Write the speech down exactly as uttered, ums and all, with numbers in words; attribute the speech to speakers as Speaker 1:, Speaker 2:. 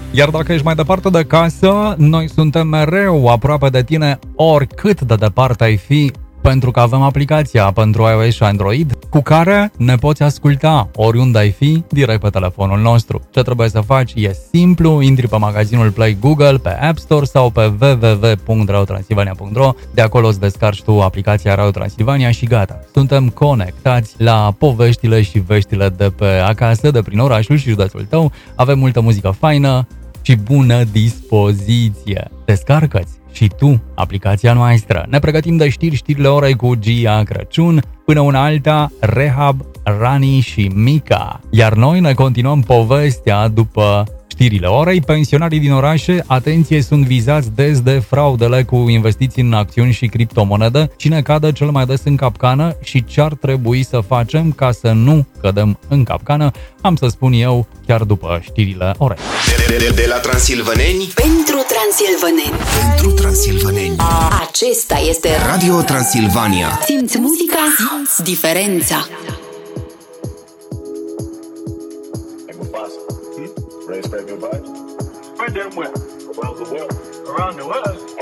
Speaker 1: Iar dacă ești mai departe de casă, noi suntem mereu aproape de tine, oricât de departe ai fi, pentru că avem aplicația pentru iOS și Android cu care ne poți asculta oriunde ai fi, direct pe telefonul nostru. Ce trebuie să faci e simplu, intri pe magazinul Play Google, pe App Store sau pe w w w punct radio transilvania punct r o, de acolo îți descarci tu aplicația Radio Transilvania și gata. Suntem conectați la poveștile și veștile de pe acasă, de prin orașul și județul tău. Avem multă muzică faină și bună dispoziție. Descarcă-ți și tu aplicația noastră. Ne pregătim de știri, știrile orei cu Gia Crăciun, până una alta, Rehab, Rani și Mica. Iar noi ne continuăm povestea după știrile orei. Pensionarii din orașe, atenție, sunt vizați des de fraudele cu investiții în acțiuni și criptomonedă. Cine cade cel mai des în capcană și ce ar trebui să facem ca să nu cădem în capcană, am să spun eu chiar după știrile orei.
Speaker 2: De, de, de la transilvaneni
Speaker 3: pentru transilvaneni.
Speaker 2: Pentru transilvaneni.
Speaker 3: Acesta este
Speaker 2: Radio Transilvania.
Speaker 3: Simți muzica, simți diferența.
Speaker 4: Spread good vibes. Spread them where? Around the world. Around the world.